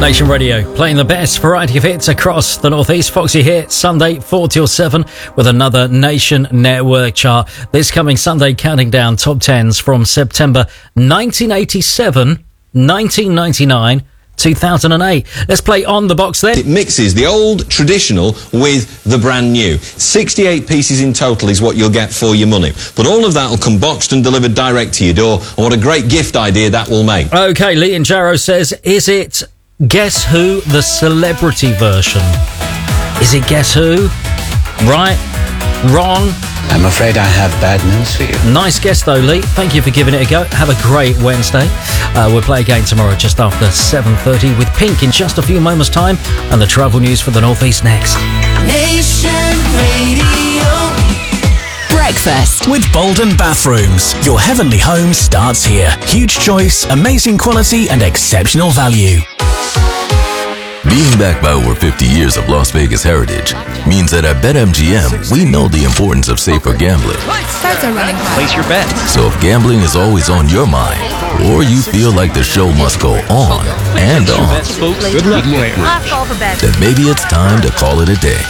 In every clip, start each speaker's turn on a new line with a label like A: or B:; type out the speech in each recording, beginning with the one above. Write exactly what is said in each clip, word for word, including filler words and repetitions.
A: Nation Radio, playing the best variety of hits across the Northeast. Foxy Hits, Sunday, four till seven, with another Nation Network chart. This coming Sunday, counting down top tens from September nineteen eighty-seven, nineteen ninety-nine, two thousand eight. Let's play On The Box then.
B: It mixes the old traditional with the brand new. sixty-eight pieces in total is what you'll get for your money. But all of that will come boxed and delivered direct to your door. And what a great gift idea that will make.
A: OK, Lee and Jarrow says, is it Guess Who, the celebrity version? Is it Guess Who? Right? Wrong?
C: I'm afraid I have bad news for you.
A: Nice guess though, Lee. Thank you for giving it a go. Have a great Wednesday. Uh, we'll play again tomorrow just after seven thirty with Pink in just a few moments' time, and the travel news for the Northeast next.
D: Nation Radio.
E: Breakfast with Bolden Bathrooms. Your heavenly home starts here. Huge choice, amazing quality and exceptional value.
F: Being backed by over fifty years of Las Vegas heritage means that at BetMGM, we know the importance of safer gambling.
G: Starts are running high.
F: Place your bet. So if gambling is always on your mind, or you feel like the show must go on and on,
G: Good luck,
F: then maybe it's time to call it a day.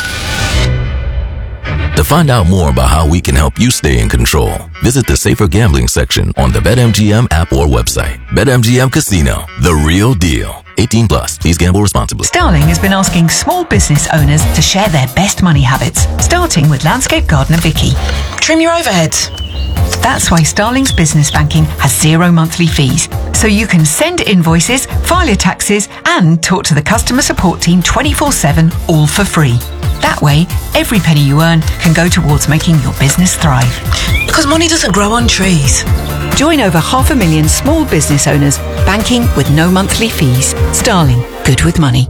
F: To find out more about how we can help you stay in control, visit the Safer Gambling section on the BetMGM app or website. BetMGM Casino, the real deal. eighteen plus. Please gamble responsibly.
H: Starling has been asking small business owners to share their best money habits, starting with landscape gardener Vicky.
I: Trim your overheads.
H: That's why Starling's business banking has zero monthly fees. So you can send invoices, file your taxes, and talk to the customer support team twenty-four seven, all for free. That way, every penny you earn can go towards making your business thrive.
I: Because money doesn't grow on trees.
H: Join over half a million small business owners, banking with no monthly fees. Starling, good with money.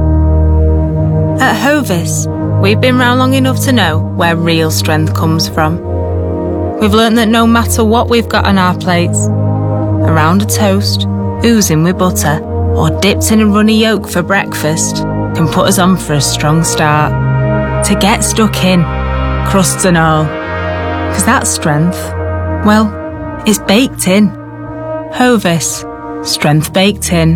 J: At Hovis, we've been round long enough to know where real strength comes from. We've learnt that no matter what we've got on our plates, around a toast, oozing with butter, or dipped in a runny yolk for breakfast, can put us on for a strong start. To get stuck in, crusts and all. Because that strength, well, it's baked in. Hovis, strength baked in.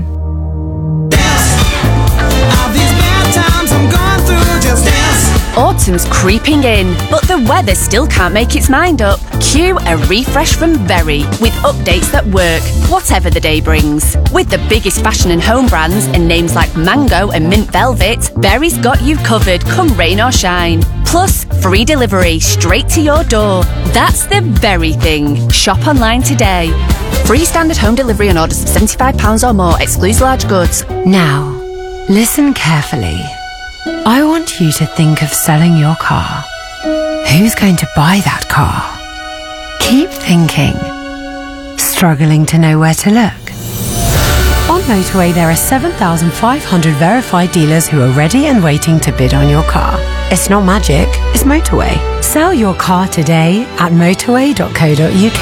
K: Autumn's creeping in, but the weather still can't make its mind up. Cue a refresh from Berry with updates that work, whatever the day brings. With the biggest fashion and home brands and names like Mango and Mint Velvet, Berry's got you covered come rain or shine. Plus, free delivery straight to your door. That's the Berry thing. Shop online today. Free standard home delivery on orders of seventy-five pounds or more, excludes large goods.
L: Now, listen carefully. I want you to think of selling your car. Who's going to buy that car? Keep thinking. Struggling to know where to look? On Motorway, there are seven thousand five hundred verified dealers who are ready and waiting to bid on your car. It's not magic, it's Motorway. Sell your car today at motorway dot co dot uk.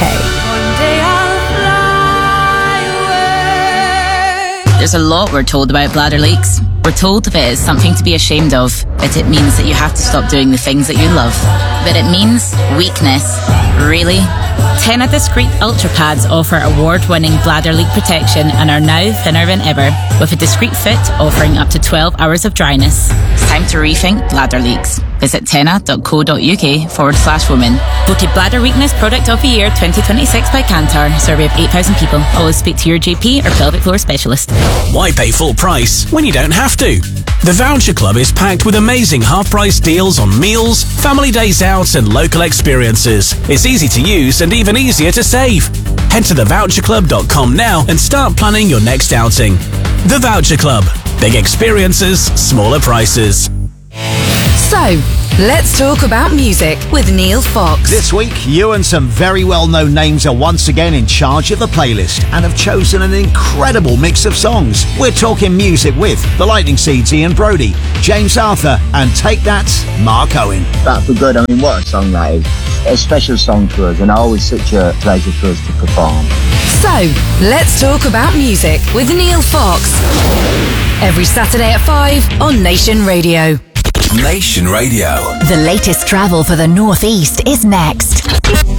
M: There's a lot we're told about bladder leaks. We're told that it is something to be ashamed of, that it means that you have to stop doing the things that you love. But it means weakness. Really? Tena Discreet Ultra Pads offer award-winning bladder leak protection and are now thinner than ever, with a discreet fit offering up to twelve hours of dryness. It's time to rethink bladder leaks. Visit tena dot co dot uk forward slash women. Voted Bladder Weakness Product of the Year twenty twenty-six by Kantar. Survey of eight thousand people. Always speak to your G P or pelvic floor specialist.
E: Why pay full price when you don't have to? The Voucher Club is packed with amazing half-price deals on meals, family days out and local experiences. It's easy to use and even easier to save. Head to the voucher club dot com now and start planning your next outing. The Voucher Club. Big experiences, smaller prices.
N: So, let's talk about music with Neil Fox.
O: This week, you and some very well-known names are once again in charge of the playlist and have chosen an incredible mix of songs. We're talking music with The Lightning Seeds, Ian Brody, James Arthur, and Take That, Mark Owen.
P: That for good. I mean, what a song that is. A special song for us and always such a pleasure for us to perform.
N: So, let's talk about music with Neil Fox. Every Saturday at five on Nation Radio.
E: Nation Radio.
Q: The latest travel for the Northeast is next.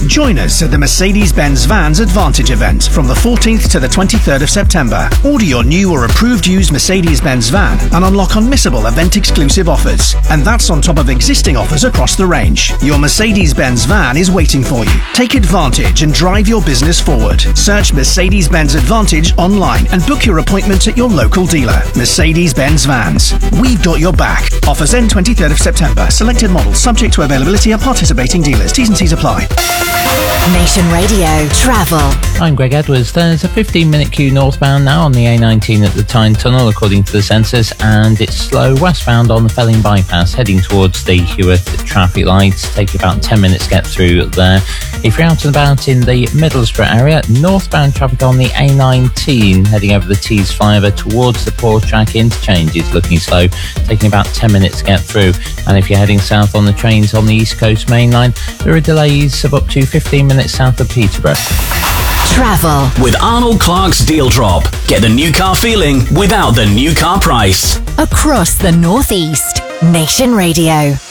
Q: Join us at the Mercedes-Benz Vans Advantage event from the fourteenth to the twenty-third of September. Order your new or approved used Mercedes-Benz van and unlock unmissable event-exclusive offers. And that's on top of existing offers across the range. Your Mercedes-Benz van is waiting for you. Take advantage and drive your business forward. Search Mercedes-Benz Advantage online and book your appointment at your local dealer. Mercedes-Benz Vans. We've got your back. Offers end twenty-third of September. Selected models subject to availability at participating dealers. T's and C's apply.
N: Nation Radio Travel.
R: I'm Greg Edwards. There's a fifteen minute queue northbound now on the A nineteen at the Tyne Tunnel, according to the census, and it's slow westbound on the Felling Bypass, heading towards the Heworth traffic lights. Take about ten minutes to get through there. If you're out and about in the Middlesbrough area, northbound traffic on the A nineteen, heading over the Tees flyover towards the Portrack interchange is looking slow, taking about ten minutes to get through. And if you're heading south on the trains on the East Coast Main Line, there are delays of up to fifteen minutes south of Peterborough.
N: Travel
E: with Arnold Clark's Deal Drop. Get the new car feeling without the new car price.
N: across the Northeast. Nation Radio.